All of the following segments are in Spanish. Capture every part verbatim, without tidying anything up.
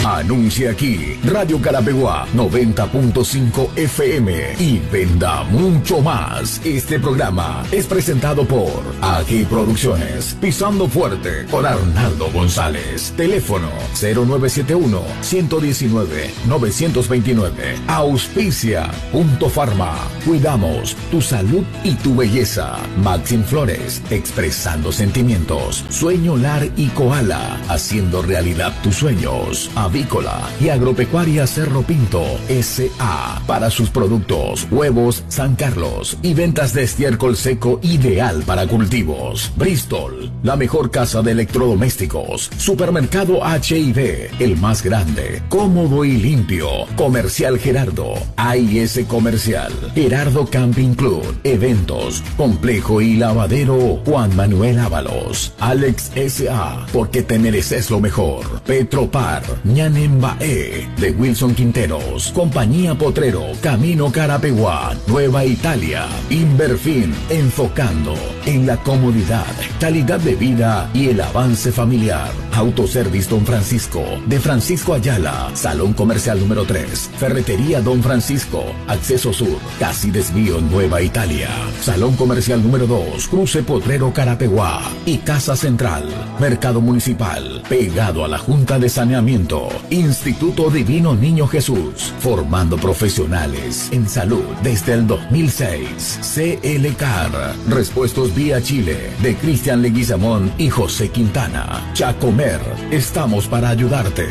Anuncia aquí, Radio Carapeguá noventa punto cinco F M y venda mucho más. Este programa es presentado por Aquí Producciones, Pisando Fuerte con Arnaldo González. Teléfono cero nueve siete uno, uno uno nueve, nueve dos nueve. Auspicia Punto Farma. Cuidamos tu salud y tu belleza. Maxim Flores, expresando sentimientos. Sueño Lar y Koala, haciendo realidad tus sueños. Avícola y Agropecuaria Cerro Pinto S A para sus productos, huevos San Carlos y ventas de estiércol seco ideal para cultivos. Bristol, la mejor casa de electrodomésticos. Supermercado H I B, el más grande, cómodo y limpio. Comercial Gerardo, A I S Comercial, Gerardo Camping Club, eventos, complejo y lavadero Juan Manuel Ábalos. Alex S A, porque te mereces lo mejor. Petropar, Ñanembae, de Wilson Quinteros. Compañía Potrero, Camino Carapeguá, Nueva Italia. Inverfin, enfocando en la comodidad, calidad de vida y el avance familiar. Autoservice Don Francisco, de Francisco Ayala, Salón Comercial número tres. Ferretería Don Francisco, Acceso Sur, casi desvío Nueva Italia. Salón Comercial número dos, Cruce Potrero Carapeguá. Y Casa Central, Mercado Municipal, pegado a la Junta de Saneamiento. Instituto Divino Niño Jesús, formando profesionales en salud desde el dos mil seis. C L C A R, Repuestos Vía Chile, de Cristian Leguizamón y José Quintana. Chacomer, estamos para ayudarte.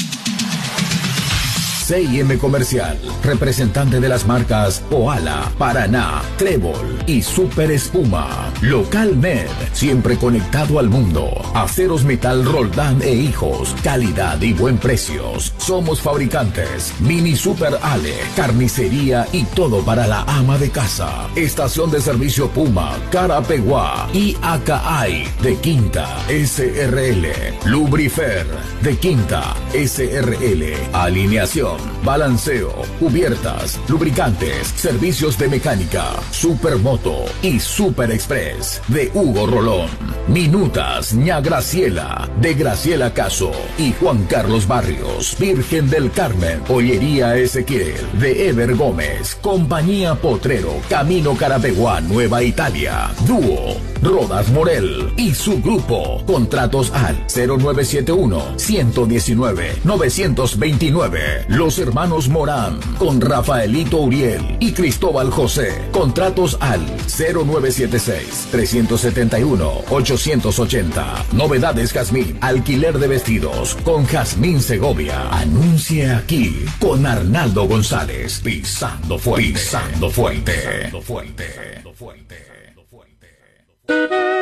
C I M Comercial, representante de las marcas Koala, Paraná, Trébol y Super Espuma. Local Med, siempre conectado al mundo. Aceros Metal Roldán e Hijos, calidad y buen precios. Somos fabricantes. Mini Super Ale, carnicería y todo para la ama de casa. Estación de servicio Puma, Carapeguá y A K A I de Quinta S R L. Lubrifer de Quinta S R L. Alineación, balanceo, cubiertas, lubricantes, servicios de mecánica, Supermoto y Super Express de Hugo Rolón. Minutas Ña Graciela de Graciela Caso y Juan Carlos Barrios. Virgen del Carmen, Pollería Ezequiel de Ever Gómez. Compañía Potrero, Camino Carapeguá, Nueva Italia. Dúo Rodas Morel y su grupo. Contratos al cero nueve siete uno, uno uno nueve, nueve dos nueve. Los hermanos Morán con Rafaelito Uriel y Cristóbal José. Contratos al cero nueve siete seis, tres siete uno, ocho ocho cero. Novedades Jazmín, alquiler de vestidos con Jazmín Segovia. Anuncie aquí con Arnaldo González. Pisando fuerte. Pisando fuerte. Pisando fuerte. Pisando fuerte.